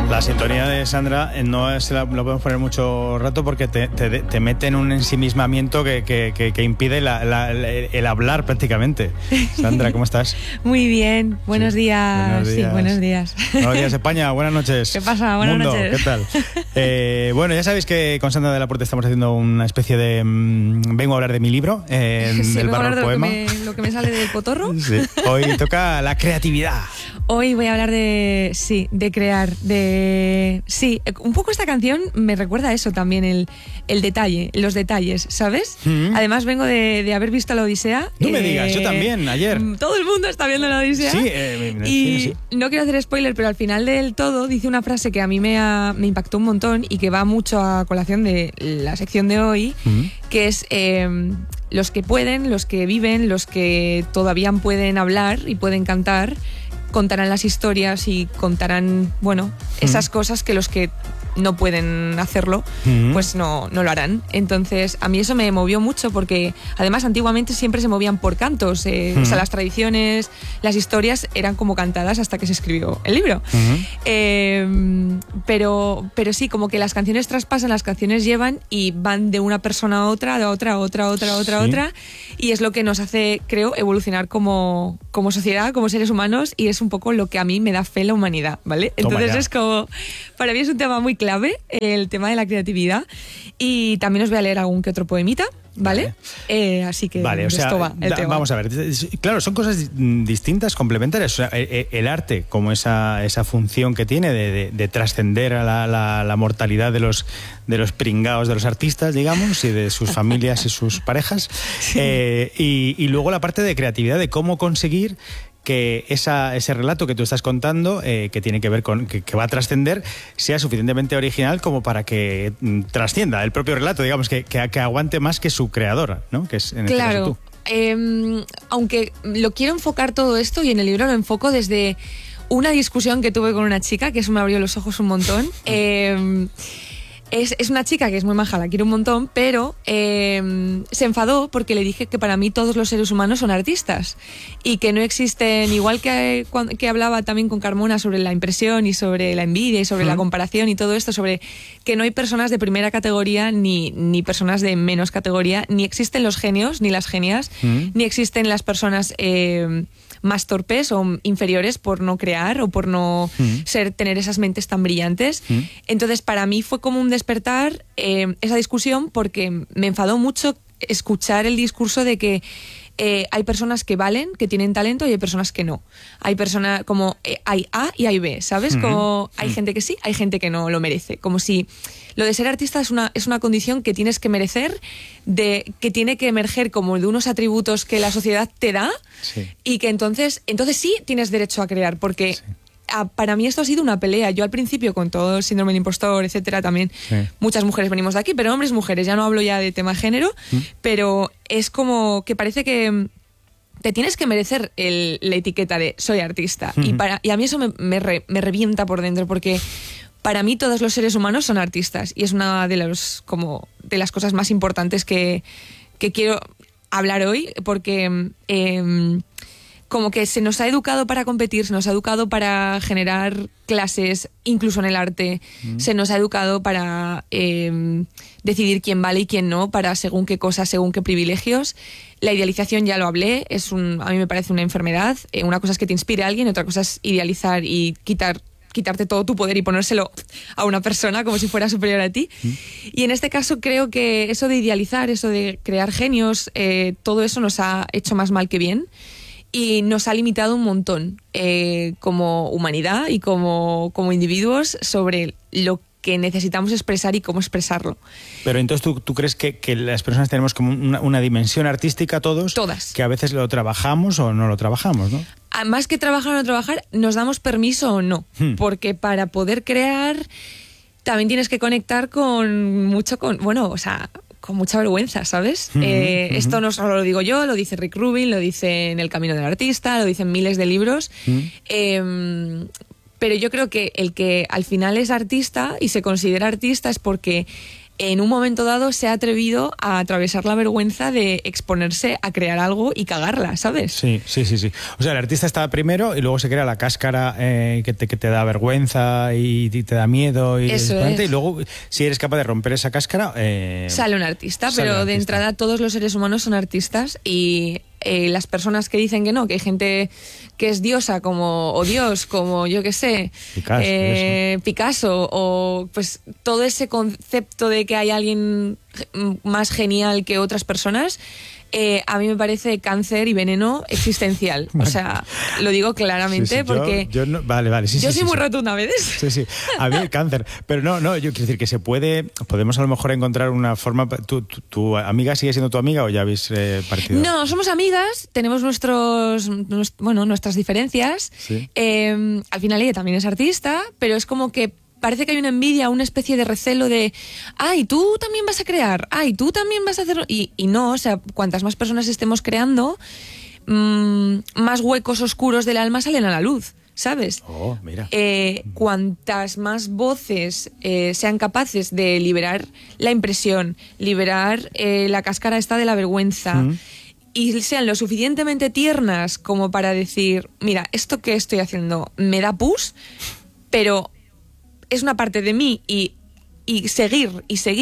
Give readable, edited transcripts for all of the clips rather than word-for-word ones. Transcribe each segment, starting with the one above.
La sintonía de Sandra no se la podemos poner mucho rato porque te mete en un ensimismamiento que impide el hablar prácticamente. Sandra, ¿cómo estás? Muy bien, buenos días. Sí, buenos días. Buenos días, España, buenas noches. ¿Qué pasa? Buenas noches. ¿Qué tal? Bueno, ya sabéis que con Sandra de la Puerta estamos haciendo una especie de... vengo a hablar de mi libro, del barro poema. Lo que me sale del potorro. Sí. Hoy toca la creatividad. Hoy voy a hablar de crear, Sí, un poco esta canción me recuerda a eso también, el detalle, los detalles, ¿sabes? Mm-hmm. Además vengo de haber visto La Odisea. No me digas, yo también, ayer. Todo el mundo está viendo La Odisea. Sí, sí. No quiero hacer spoiler, pero al final del todo dice una frase que a mí me impactó un montón y que va mucho a colación de la sección de hoy, mm-hmm. que es... los que pueden, los que viven, los que todavía pueden hablar y pueden cantar, contarán las historias y contarán, bueno, esas cosas que los que no pueden hacerlo, pues no lo harán. Entonces, a mí eso me movió mucho porque, además, antiguamente siempre se movían por cantos. O sea, las tradiciones, las historias eran como cantadas hasta que se escribió el libro. Pero sí, como que las canciones traspasan, las canciones llevan y van de una persona a otra, de otra a otra, otra. Y es lo que nos hace, creo, evolucionar como sociedad, como seres humanos, y es un poco lo que a mí me da fe la humanidad, ¿vale? Entonces es como, para mí es un tema muy clave, el tema de la creatividad, y también os voy a leer algún que otro poemita, ¿vale? Así que vale, o sea, esto va el tema. Vamos a ver, claro, son cosas distintas, complementarias. O sea, el arte, como esa función que tiene de trascender a la mortalidad de los pringaos de los artistas, digamos, y de sus familias y sus parejas, sí. Y luego la parte de creatividad, de cómo conseguir que ese relato que tú estás contando, que tiene que ver con que va a trascender, sea suficientemente original como para que trascienda el propio relato, digamos, que aguante más que su creadora, ¿no? Que es en este caso tú. Aunque lo quiero enfocar todo esto, y en el libro lo enfoco desde una discusión que tuve con una chica, que eso me abrió los ojos un montón. Es una chica que es muy maja, la quiero un montón, pero se enfadó porque le dije que para mí todos los seres humanos son artistas y que no existen, igual que hablaba también con Carmona sobre la impresión y sobre la envidia y sobre la comparación y todo esto, sobre que no hay personas de primera categoría ni personas de menos categoría, ni existen los genios ni las genias, ni existen las personas... más torpes o inferiores por no crear o por no tener esas mentes tan brillantes. Entonces, para mí fue como un despertar esa discusión, porque me enfadó mucho escuchar el discurso de que hay personas que valen, que tienen talento, y hay personas que no. Hay personas como hay A y hay B, ¿sabes? Como hay gente que sí, hay gente que no lo merece. Como si lo de ser artista es una condición que tienes que merecer, que tiene que emerger como de unos atributos que la sociedad te da, y que entonces sí tienes derecho a crear, porque... Sí. Para mí esto ha sido una pelea. Yo al principio, con todo el síndrome del impostor, etcétera, también muchas mujeres venimos de aquí, pero hombres, mujeres, ya no hablo ya de tema género, pero es como que parece que te tienes que merecer la etiqueta de soy artista, y a mí eso me revienta por dentro, porque para mí todos los seres humanos son artistas, y es una de las cosas más importantes que quiero hablar hoy, porque... como que se nos ha educado para competir, se nos ha educado para generar clases, incluso en el arte, se nos ha educado para decidir quién vale y quién no, para según qué cosas, según qué privilegios. La idealización, ya lo hablé, a mí me parece una enfermedad. Una cosa es que te inspire a alguien, otra cosa es idealizar y quitarte todo tu poder y ponérselo a una persona como si fuera superior a ti. Y en este caso creo que eso de idealizar, eso de crear genios, todo eso nos ha hecho más mal que bien. Y nos ha limitado un montón como humanidad y como individuos sobre lo que necesitamos expresar y cómo expresarlo. Pero entonces ¿tú crees que las personas tenemos como una dimensión artística todos? Todas. Que a veces lo trabajamos o no lo trabajamos, ¿no? Más que trabajar o no trabajar, nos damos permiso o no. Porque para poder crear también tienes que conectar con mucha vergüenza, ¿sabes? Esto no solo lo digo yo, lo dice Rick Rubin, lo dice en El Camino del Artista, lo dicen miles de libros. Pero yo creo que el que al final es artista y se considera artista es porque en un momento dado se ha atrevido a atravesar la vergüenza de exponerse a crear algo y cagarla, ¿sabes? Sí. O sea, el artista está primero y luego se crea la cáscara que te da vergüenza y te da miedo. Y luego, si eres capaz de romper esa cáscara... sale un artista, pero de entrada todos los seres humanos son artistas y... las personas que dicen que no, que hay gente que es diosa o Dios, como yo que sé, Picasso, o pues todo ese concepto de que hay alguien más genial que otras personas, a mí me parece cáncer y veneno existencial. O sea, lo digo claramente porque yo no, vale, yo soy muy rotunda a veces. Sí, a mí el cáncer. Pero no, yo quiero decir que podemos a lo mejor encontrar una forma. ¿Tu amiga sigue siendo tu amiga o ya habéis partido? No, somos amigas, tenemos nuestras diferencias. Sí. Al final ella también es artista, pero es como que parece que hay una envidia, una especie de recelo de ¡ay, tú también vas a crear! ¡Ay, tú también vas a hacerlo! Y no, o sea, cuantas más personas estemos creando, más huecos oscuros del alma salen a la luz, ¿sabes? Oh, mira. Cuantas más voces sean capaces de liberar la impresión, liberar la cáscara esta de la vergüenza, y sean lo suficientemente tiernas como para decir, mira, esto que estoy haciendo me da pus, pero es una parte de mí y seguir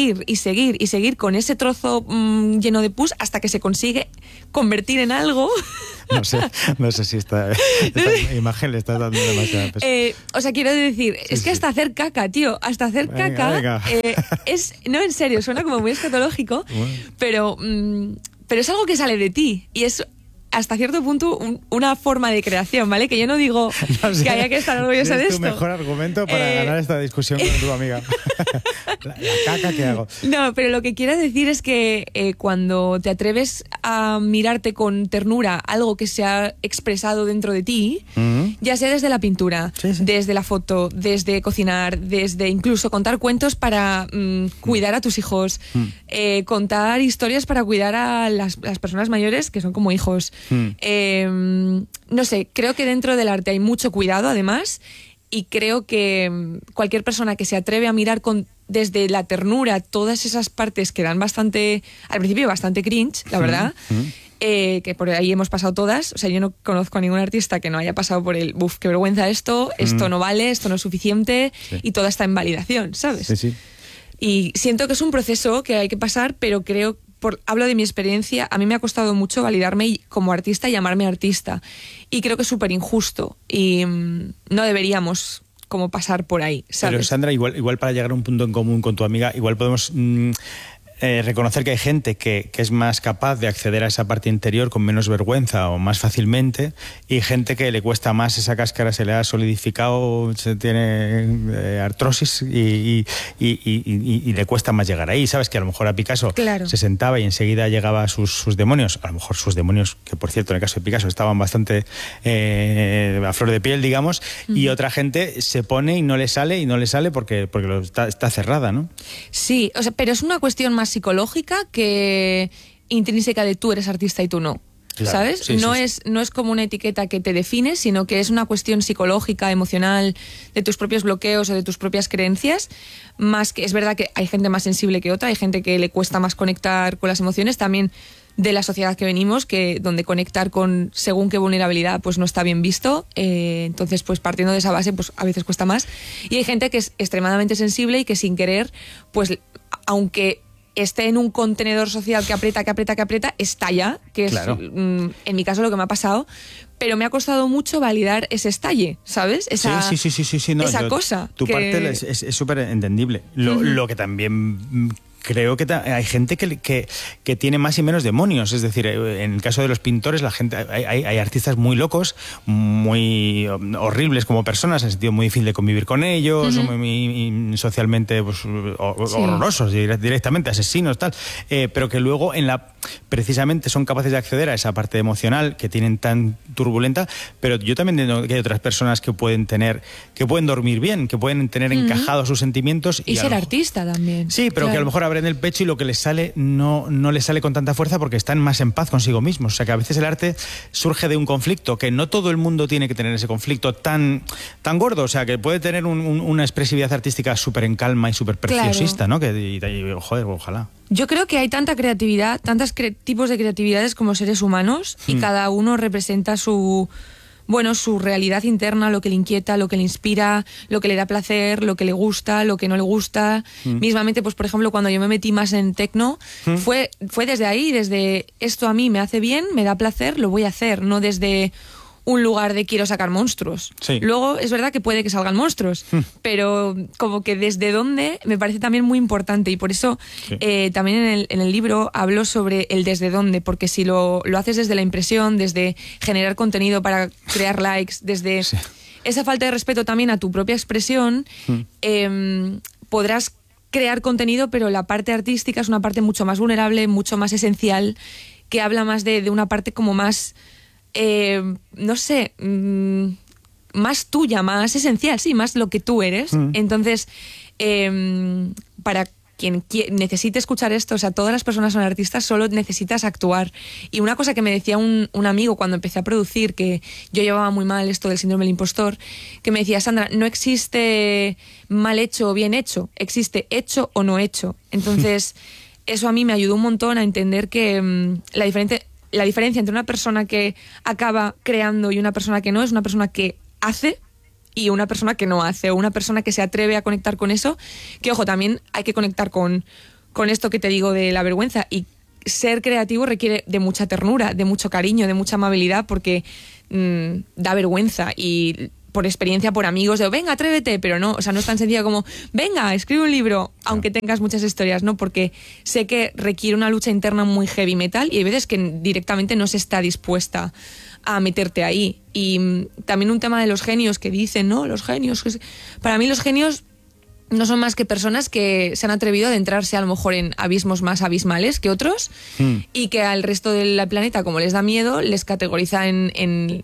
con ese trozo lleno de pus hasta que se consigue convertir en algo. No sé si esta imagen le está dando demasiada peso. O sea, quiero decir, es que hasta hacer caca, tío, Venga. No, en serio, suena como muy escatológico, pero es algo que sale de ti y es hasta cierto punto una forma de creación, ¿vale? Que yo no digo que haya que estar orgullosa de esto. Es tu mejor argumento para ganar esta discusión con tu amiga. la caca que hago. No, pero lo que quiero decir es que cuando te atreves a mirarte con ternura algo que se ha expresado dentro de ti, ya sea desde la pintura, desde la foto, desde cocinar, desde incluso contar cuentos para cuidar a tus hijos, contar historias para cuidar a las personas mayores que son como hijos. No sé, creo que dentro del arte hay mucho cuidado además y creo que cualquier persona que se atreve a mirar desde la ternura todas esas partes que dan al principio bastante cringe, la verdad, que por ahí hemos pasado todas, o sea, yo no conozco a ningún artista que no haya pasado por el qué vergüenza esto no vale, esto no es suficiente y toda está en validación, ¿sabes? Sí. Y siento que es un proceso que hay que pasar, pero creo hablo de mi experiencia, a mí me ha costado mucho validarme como artista y llamarme artista. Y creo que es súper injusto y no deberíamos como pasar por ahí, ¿sabes? Pero Sandra, igual para llegar a un punto en común con tu amiga, igual podemos reconocer que hay gente que es más capaz de acceder a esa parte interior con menos vergüenza o más fácilmente, y gente que le cuesta más, esa cáscara se le ha solidificado, se tiene artrosis y le cuesta más llegar ahí. Sabes que a lo mejor a Picasso se sentaba y enseguida llegaba a sus demonios, a lo mejor sus demonios, que por cierto en el caso de Picasso estaban bastante a flor de piel, digamos, y otra gente se pone y no le sale porque está cerrada, ¿no? Sí, o sea, pero es una cuestión más psicológica que intrínseca de tú eres artista y tú no. Claro, ¿sabes? Sí, no es como una etiqueta que te define, sino que es una cuestión psicológica, emocional, de tus propios bloqueos o de tus propias creencias, más que es verdad que hay gente más sensible que otra, hay gente que le cuesta más conectar con las emociones, también de la sociedad que venimos, donde conectar con según qué vulnerabilidad pues no está bien visto, entonces pues partiendo de esa base pues a veces cuesta más, y hay gente que es extremadamente sensible y que sin querer pues aunque esté en un contenedor social que aprieta, estalla, que es en mi caso lo que me ha pasado, pero me ha costado mucho validar ese estalle, ¿sabes? Esa cosa. Tu parte es súper entendible. Lo que también creo que hay gente que tiene más y menos demonios. Es decir, en el caso de los pintores, la gente hay artistas muy locos, muy horribles como personas, en el sentido muy difícil de convivir con ellos, muy socialmente pues, horrorosos, directamente asesinos, tal. Pero que luego precisamente son capaces de acceder a esa parte emocional que tienen tan turbulenta. Pero yo también entiendo que hay otras personas que pueden dormir bien, que pueden tener encajados sus sentimientos. Y ser artista también. Sí, pero que a lo mejor abren el pecho y lo que les sale no les sale con tanta fuerza porque están más en paz consigo mismos. O sea, que a veces el arte surge de un conflicto, que no todo el mundo tiene que tener ese conflicto tan gordo. O sea, que puede tener una expresividad artística súper en calma y súper preciosista, ¿no? Joder, ojalá. Yo creo que hay tanta creatividad, tantos tipos de creatividades como seres humanos y cada uno representa su realidad interna, lo que le inquieta, lo que le inspira, lo que le da placer, lo que le gusta, lo que no le gusta. Mismamente, pues por ejemplo, cuando yo me metí más en techno, fue desde ahí, desde esto a mí me hace bien, me da placer, lo voy a hacer, no desde un lugar de quiero sacar monstruos. Sí. Luego es verdad que puede que salgan monstruos, pero como que desde dónde me parece también muy importante y por eso también en el libro hablo sobre el desde dónde, porque si lo haces desde la impresión, desde generar contenido para crear likes, desde esa falta de respeto también a tu propia expresión, podrás crear contenido, pero la parte artística es una parte mucho más vulnerable, mucho más esencial, que habla más de una parte como más... no sé, más tuya, más esencial, sí, más lo que tú eres. Entonces, para quien necesite escuchar esto, o sea, todas las personas son artistas, solo necesitas actuar. Y una cosa que me decía un amigo cuando empecé a producir, que yo llevaba muy mal esto del síndrome del impostor, que me decía, Sandra, no existe mal hecho o bien hecho, existe hecho o no hecho. Entonces, eso a mí me ayudó un montón a entender que la diferencia entre una persona que acaba creando y una persona que no es una persona que hace y una persona que no hace, o una persona que se atreve a conectar con eso, que ojo, también hay que conectar con esto que te digo de la vergüenza, y ser creativo requiere de mucha ternura, de mucho cariño, de mucha amabilidad, porque da vergüenza, y por experiencia, por amigos, de venga, atrévete, pero no, o sea, no es tan sencillo como venga, escribe un libro, aunque tengas muchas historias, ¿no? Porque sé que requiere una lucha interna muy heavy metal y hay veces que directamente no se está dispuesta a meterte ahí. Y también un tema de los genios que dicen, ¿no? Los genios, para mí los genios no son más que personas que se han atrevido a adentrarse a lo mejor en abismos más abismales que otros y que al resto del planeta, como les da miedo, les categoriza en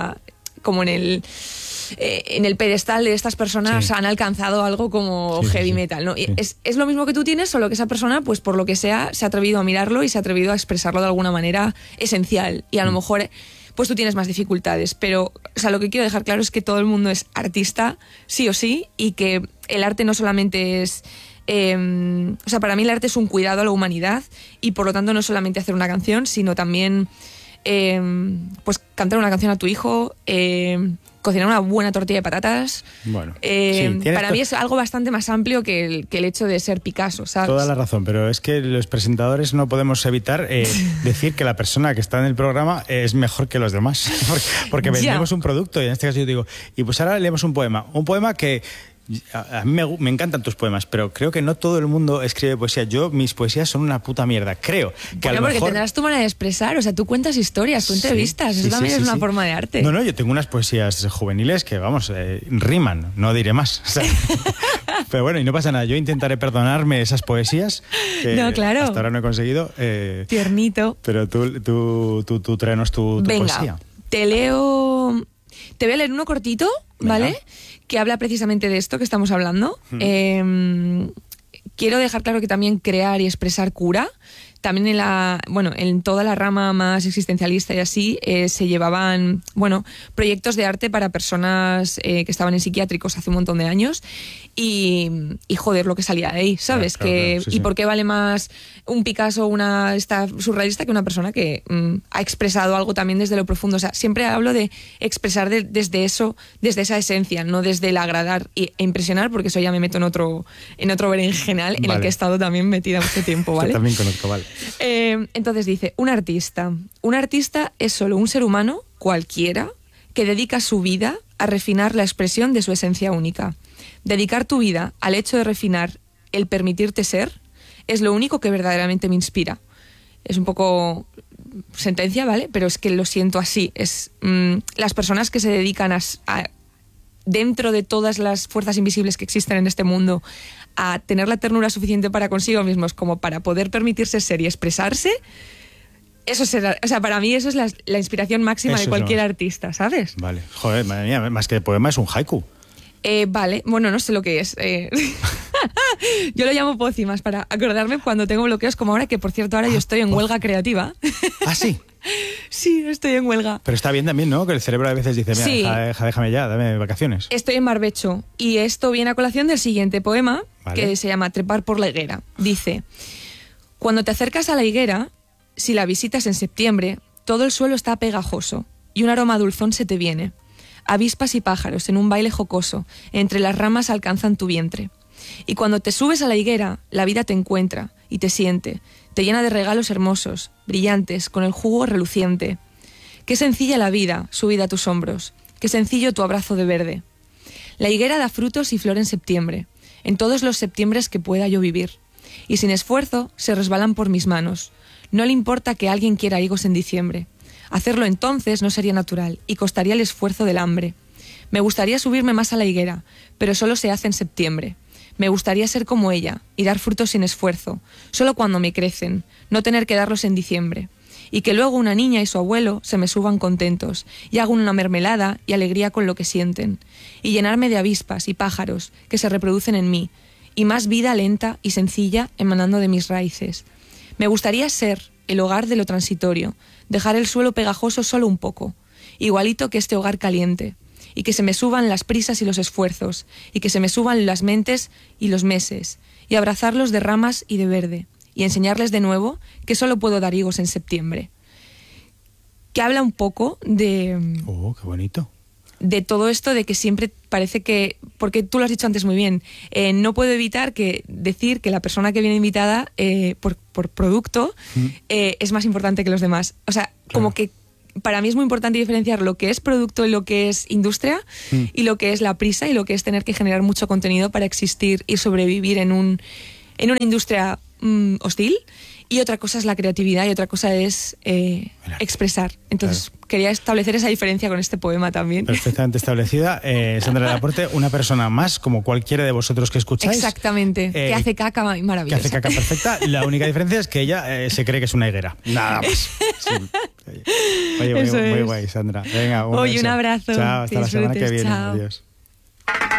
el pedestal de estas personas han alcanzado algo como heavy metal, ¿no? Y es lo mismo que tú tienes, solo que esa persona, pues por lo que sea, se ha atrevido a mirarlo y se ha atrevido a expresarlo de alguna manera esencial. Y a lo mejor pues tú tienes más dificultades, pero o sea, lo que quiero dejar claro es que todo el mundo es artista, sí o sí, y que el arte no solamente es... o sea, para mí el arte es un cuidado a la humanidad y por lo tanto no solamente hacer una canción, sino también pues cantar una canción a tu hijo, cocinar una buena tortilla de patatas. Bueno, para mí es algo bastante más amplio que el hecho de ser Picasso, ¿sabes? Toda la razón, pero es que los presentadores no podemos evitar decir que la persona que está en el programa es mejor que los demás, porque vendemos un producto y en este caso yo digo, y pues ahora leemos un poema que... A mí me encantan tus poemas, pero creo que no todo el mundo escribe poesía. Mis poesías son una puta mierda. Creo que a lo mejor... porque tendrás tu manera de expresar, o sea, tú cuentas historias, tú entrevistas, eso también es una forma de arte. No, yo tengo unas poesías juveniles que, vamos, riman, no diré más. O sea, pero bueno, y no pasa nada, yo intentaré perdonarme esas poesías que claro. hasta ahora no he conseguido. Tiernito. Pero tú tráenos tu poesía. Te leo... Te voy a leer uno cortito, ¿vale? Venga. Que habla precisamente de esto que estamos hablando. Quiero dejar claro que también crear y expresar cura. También en toda la rama más existencialista y así se llevaban, proyectos de arte para personas que estaban en psiquiátricos hace un montón de años y joder, lo que salía de ahí, ¿sabes? Claro, ¿Y por qué vale más un Picasso, esta surrealista, que una persona que ha expresado algo también desde lo profundo? O sea, siempre hablo de expresar desde eso, desde esa esencia, no desde el agradar e impresionar, porque eso ya me meto en otro berenjenal en el que he estado también metida mucho tiempo, ¿vale? Yo también conozco, vale. Entonces dice, un artista es solo un ser humano cualquiera que dedica su vida a refinar la expresión de su esencia única. Dedicar tu vida al hecho de refinar el permitirte ser es lo único que verdaderamente me inspira. Es un poco sentencia, ¿vale? Pero es que lo siento así. Es las personas que se dedican a dentro de todas las fuerzas invisibles que existen en este mundo, a tener la ternura suficiente para consigo mismos como para poder permitirse ser y expresarse, eso será, o sea, para mí eso es la inspiración máxima de cualquier artista, ¿sabes? Vale, joder, madre mía, más que de poema es un haiku. Vale, bueno, no sé lo que es. Yo lo llamo pócimas para acordarme cuando tengo bloqueos, como ahora, que por cierto ahora yo estoy en huelga creativa. ¿Ah, sí? Sí, estoy en huelga. Pero está bien también, ¿no? Que el cerebro a veces dice, mira, Sí. déjame ya, dame vacaciones. Estoy en barbecho y esto viene a colación del siguiente poema, Vale. que se llama Trepar por la higuera. Dice: cuando te acercas a la higuera, si la visitas en septiembre, todo el suelo está pegajoso y un aroma dulzón se te viene. Avispas y pájaros en un baile jocoso, entre las ramas alcanzan tu vientre. Y cuando te subes a la higuera, la vida te encuentra y te siente, te llena de regalos hermosos, brillantes, con el jugo reluciente. Qué sencilla la vida, subida a tus hombros, qué sencillo tu abrazo de verde. La higuera da frutos y flor en septiembre, en todos los septiembres que pueda yo vivir. Y sin esfuerzo se resbalan por mis manos. No le importa que alguien quiera higos en diciembre. Hacerlo entonces no sería natural y costaría el esfuerzo del hambre. Me gustaría subirme más a la higuera, pero solo se hace en septiembre. Me gustaría ser como ella y dar frutos sin esfuerzo, solo cuando me crecen, no tener que darlos en diciembre. Y que luego una niña y su abuelo se me suban contentos y hagan una mermelada y alegría con lo que sienten. Y llenarme de avispas y pájaros que se reproducen en mí, y más vida lenta y sencilla emanando de mis raíces. Me gustaría ser el hogar de lo transitorio, dejar el suelo pegajoso solo un poco, igualito que este hogar caliente, y que se me suban las prisas y los esfuerzos, y que se me suban las mentes y los meses, y abrazarlos de ramas y de verde, y enseñarles de nuevo que solo puedo dar higos en septiembre. Que habla un poco de... Oh, qué bonito. De todo esto, de que siempre parece que, porque tú lo has dicho antes muy bien, no puedo evitar decir que la persona que viene invitada por producto es más importante que los demás. O sea, claro. Como que para mí es muy importante diferenciar lo que es producto y lo que es industria, y lo que es la prisa y lo que es tener que generar mucho contenido para existir y sobrevivir en una industria hostil. Y otra cosa es la creatividad y otra cosa es expresar. Entonces, quería establecer esa diferencia con este poema también. Perfectamente establecida. Sandra Laporte, una persona más, como cualquiera de vosotros que escucháis. Exactamente. Que hace caca maravillosa. Que hace caca perfecta. La única diferencia es que ella se cree que es una higuera. Nada más. Sí. Oye, muy guay, Sandra. Venga, un beso. Un abrazo. Chao, hasta la semana que viene. Chao. Adiós.